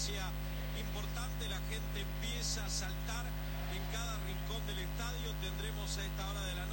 noticia importante, la gente empieza a saltar en cada rincón del estadio. Tendremos a esta hora de la noche